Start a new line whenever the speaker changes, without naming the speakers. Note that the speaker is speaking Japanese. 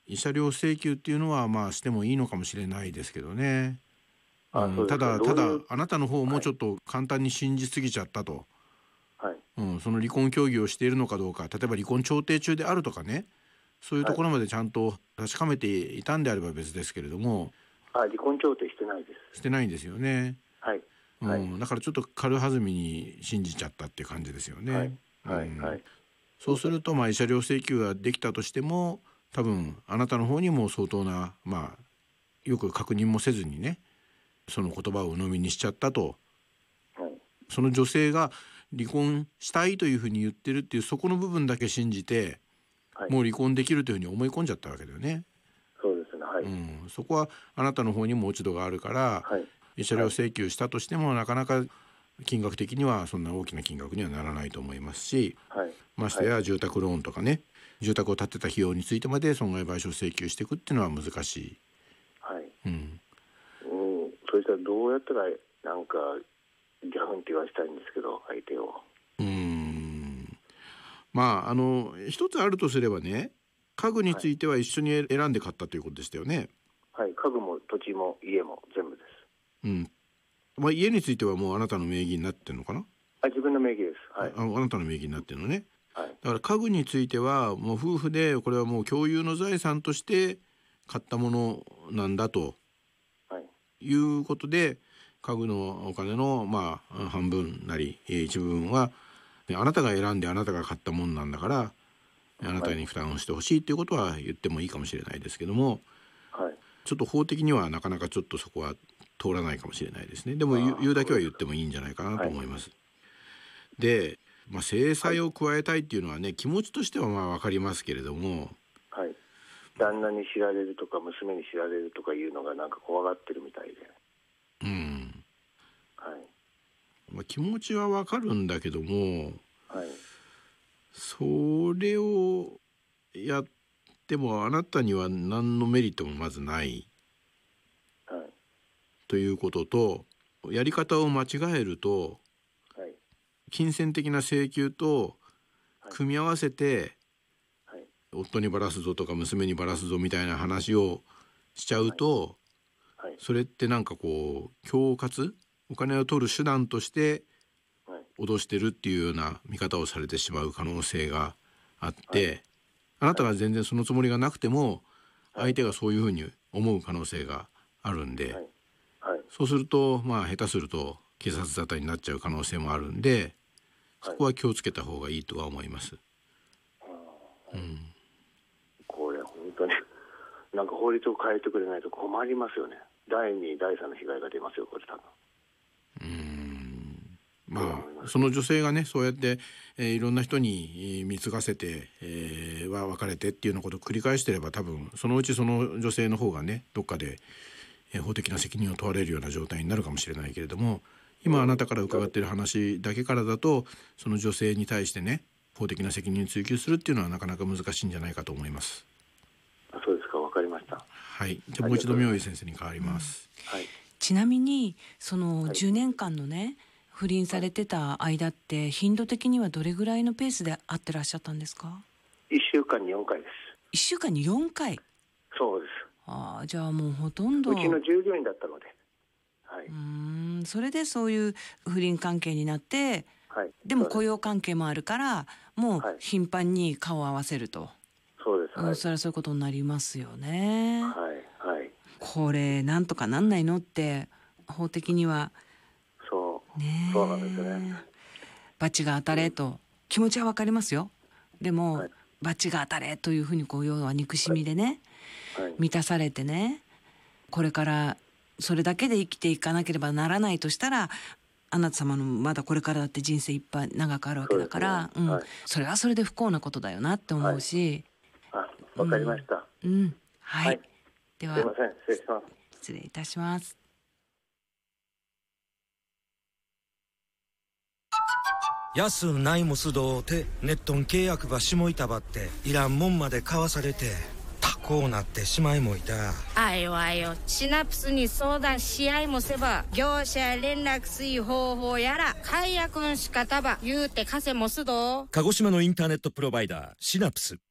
慰謝料請求っていうのはまあしてもいいのかもしれないですけどね。ただあなたの方もちょっと簡単に信じすぎちゃったと、
はい、
その離婚協議をしているのかどうか、例えば離婚調停中であるとかね、そういうところまでちゃんと確かめていたんであれば別ですけれども、
離婚調停してないです。
してないんですよね。
はい
だからちょっと軽はずみに信じちゃったっていう感じですよね。そうすると慰謝料請求ができたとしても、多分あなたの方にも相当な、よく確認もせずにね、その言葉を鵜呑みにしちゃったと、その女性が離婚したいというふうに言ってるっていうそこの部分だけ信じて、もう離婚できるというふうに思い込んじゃったわけだよね。
そうですね。
そこはあなたの方にも落ち度があるから、慰謝料請求したとしてもなかなか金額的にはそんな大きな金額にはならないと思いますし、ましてや住宅ローンとかね、住宅を建てた費用についてまで損害賠償請求していくっていうのは難しい。
そしたらどうやったらなんかギャフンって言わせたいんですけど、相手を。
一つあるとすればね、家具については一緒に選んで買ったということでしたよね。
家具も土地も家も全部です。
家についてはもうあなたの名義になってるのかな。
自分の名義です。
あなたの名義になってるのね。だから家具についてはもう夫婦でこれはもう共有の財産として買ったものなんだと、いうことで、家具のお金の半分なり一部分はあなたが選んであなたが買ったものなんだから、あなたに負担をしてほしいということは言ってもいいかもしれないですけども、ちょっと法的にはなかなかちょっとそこは通らないかもしれないですね。でも言うだけは言ってもいいんじゃないかなと思います。で、制裁を加えたいっていうのはね、気持ちとしては分かりますけれども、
旦那に知られるとか娘に知られるとかいうのがなんか怖がってるみたいで、
気持ちは分かるんだけども、それをやってもあなたには何のメリットもまずない、ということと、やり方を間違えると、金銭的な請求と組み合わせて、夫にばらすぞとか娘にばらすぞみたいな話をしちゃうと、それってなんかこう恐喝、お金を取る手段として脅してるっていうような見方をされてしまう可能性があって、あなたが全然そのつもりがなくても相手がそういうふうに思う可能性があるんで、そうすると下手すると警察沙汰になっちゃう可能性もあるんで、そこは気をつけた方がいいとは思います。
これ本当になんか法律を変えてくれないと困りますよね。第2第3の被害が出ますよ、これ多分。
その女性がね、そうやって、いろんな人に貢がせて、別れてっていうようなことを繰り返してれば、多分そのうちその女性の方がね、どっかで、法的な責任を問われるような状態になるかもしれないけれども、今あなたから伺っている話だけからだと、その女性に対してね、法的な責任を追及するっていうのはなかなか難しいんじゃないかと思います。
そうですか、わかりました。
じゃあもう一度明恵先生に代わります。
ちなみにその10年間のね、不倫されてた間って頻度的にはどれぐらいのペースで会ってらっしゃったんですか
？1週間に4回です。
1週間に4回？
そうです。
じゃあもうほとんど
うちの従業員だったので、
それでそういう不倫関係になって、でも雇用関係もあるからもう頻繁に顔を合わせると。
そうです。
それはそういうことになりますよね。これなんとかなんないのって法的には
そうなんですね。
罰が当たれと気持ちはわかりますよ。でも、罰が当たれというふうに要は憎しみでね、満たされてね、これからそれだけで生きていかなければならないとしたら、あなた様のまだこれからだって人生いっぱい長くあるわけだから、それはそれで不幸なことだよなって思うし。
わかりました。
では、
すいません、失礼します。
失礼いたします。
安ないもすどうてネットン契約ばしもいたばっていらんもんまで買わされてタコうなってしまいもいた。
あよあよ、シナプスに相談し合いもせば業者や連絡水方法やら解約の仕方ば言うてかせもすど。
鹿児島のインターネットプロバイダーシナプス。